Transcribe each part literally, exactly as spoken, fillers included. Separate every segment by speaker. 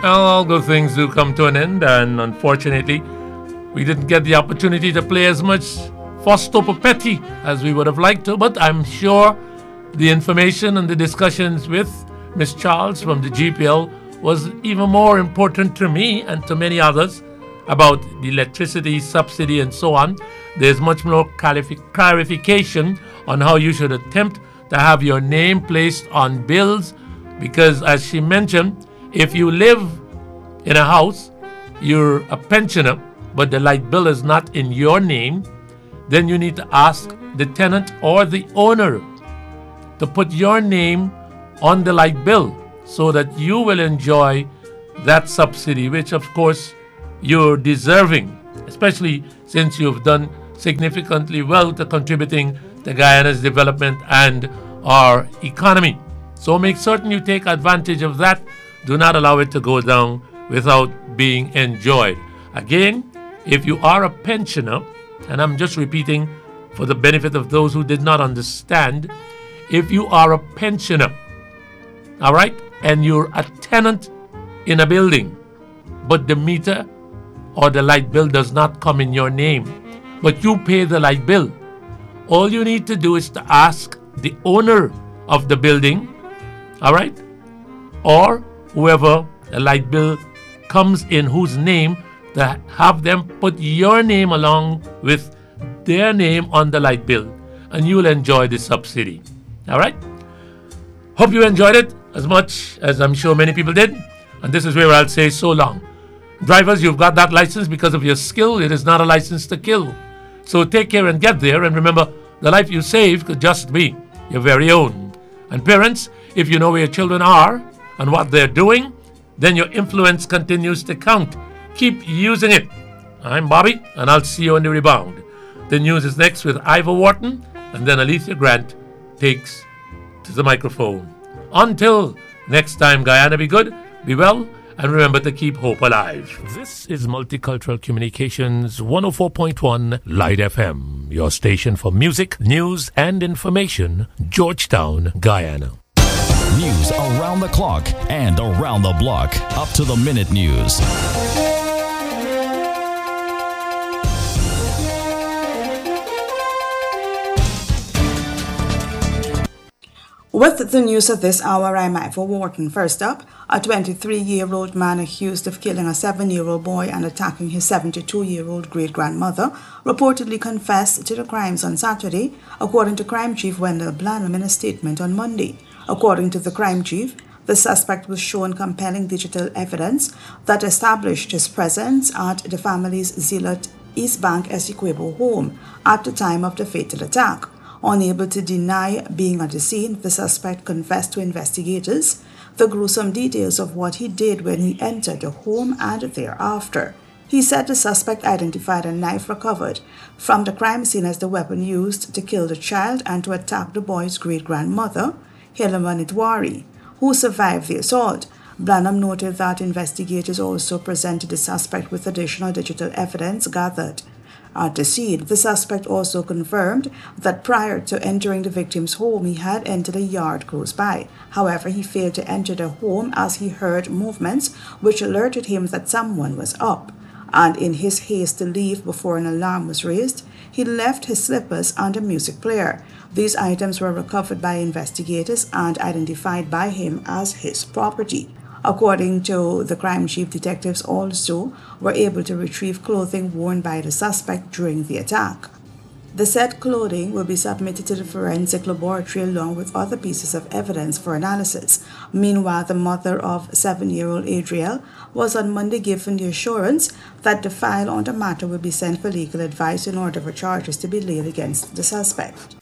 Speaker 1: Well, all good things do come to an end, and unfortunately, we didn't get the opportunity to play as much Fausto Papetti as we would have liked to, but I'm sure the information and the discussions with Miss Charles from the G P L was even more important to me and to many others about the electricity subsidy and so on. There's much more clarif- clarification on how you should attempt to have your name placed on bills, because as she mentioned, if you live in a house, you're a pensioner, but the light bill is not in your name, then you need to ask the tenant or the owner to put your name on the light bill so that you will enjoy that subsidy, which of course you're deserving, especially since you've done significantly well to contributing to Guyana's development and our economy. So make certain you take advantage of that. Do not allow it to go down without being enjoyed. Again, if you are a pensioner, and I'm just repeating for the benefit of those who did not understand, if you are a pensioner, all right, and you're a tenant in a building, but the meter or the light bill does not come in your name, but you pay the light bill, all you need to do is to ask the owner of the building, all right, or whoever the light bill comes in whose name, to have them put your name along with their name on the light bill, and you'll enjoy the subsidy. All right? Hope you enjoyed it as much as I'm sure many people did. And this is where I'll say so long. Drivers, you've got that license because of your skill. It is not a license to kill. So take care and get there. And remember, the life you save could just be your very own. And parents, if you know where your children are and what they're doing, then your influence continues to count. Keep using it. I'm Bobby, and I'll see you on the rebound. The news is next with Ivor Wharton, and then Alethea Grant takes to the microphone. Until next time, Guyana, be good, be well, and remember to keep hope alive. This is Multicultural Communications one oh four point one Light F M, your station for music, news, and information, Georgetown, Guyana.
Speaker 2: News around the clock and around the block. Up to the minute news.
Speaker 3: With the news of this hour, I'm Ivor Wharton. First up, a twenty-three-year-old man accused of killing a seven-year-old boy and attacking his seventy-two-year-old great-grandmother reportedly confessed to the crimes on Saturday, according to Crime Chief Wendell Blanham in a statement on Monday. According to the crime chief, the suspect was shown compelling digital evidence that established his presence at the family's Zealot East Bank Essequibo home at the time of the fatal attack. Unable to deny being at the scene, the suspect confessed to investigators the gruesome details of what he did when he entered the home and thereafter. He said the suspect identified a knife recovered from the crime scene as the weapon used to kill the child and to attack the boy's great-grandmother, Hilma Nitwari, who survived the assault. Blanham noted that investigators also presented the suspect with additional digital evidence gathered at the scene. The suspect also confirmed that prior to entering the victim's home, he had entered a yard close by. However, he failed to enter the home as he heard movements which alerted him that someone was up. And in his haste to leave before an alarm was raised, he left his slippers and a music player. These items were recovered by investigators and identified by him as his property. According to the crime chief, detectives also were able to retrieve clothing worn by the suspect during the attack. The said clothing will be submitted to the forensic laboratory along with other pieces of evidence for analysis. Meanwhile, the mother of seven-year-old Adriel was on Monday given the assurance that the file on the matter will be sent for legal advice in order for charges to be laid against the suspect.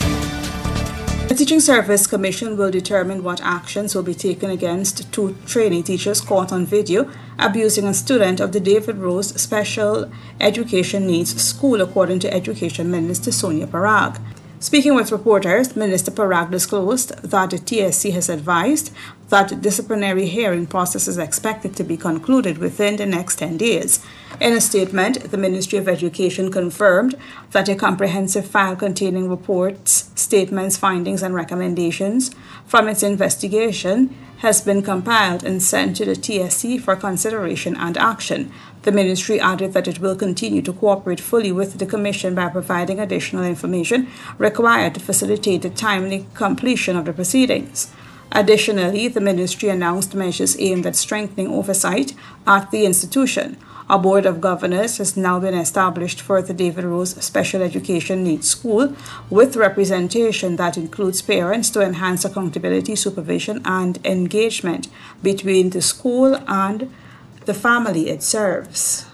Speaker 3: The Teaching Service Commission will determine what actions will be taken against two training teachers caught on video abusing a student of the David Rose Special Education Needs School, according to Education Minister Sonia Parag. Speaking with reporters, Minister Parag disclosed that the T S C has advised that the disciplinary hearing process is expected to be concluded within the next ten days. In a statement, the Ministry of Education confirmed that a comprehensive file containing reports, statements, findings, and recommendations from its investigation has been compiled and sent to the T S C for consideration and action. The ministry added that it will continue to cooperate fully with the Commission by providing additional information required to facilitate the timely completion of the proceedings. Additionally, the ministry announced measures aimed at strengthening oversight at the institution. A board of governors has now been established for the David Rose Special Education Needs School, with representation that includes parents to enhance accountability, supervision, and engagement between the school and the family it serves.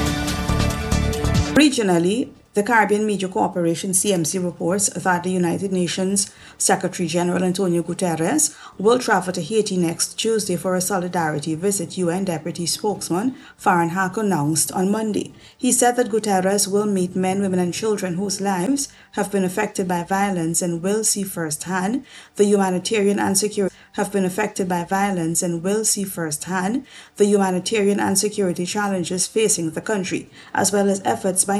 Speaker 3: Regionally, the Caribbean Media Corporation C M C reports that the United Nations Secretary General Antonio Guterres will travel to Haiti next Tuesday for a solidarity visit, U N Deputy Spokesman Farhan Haq announced on Monday. He said that Guterres will meet men, women, and children whose lives have been affected by violence and will see firsthand the humanitarian and security have been affected by violence and will see firsthand the humanitarian and security challenges facing the country, as well as efforts by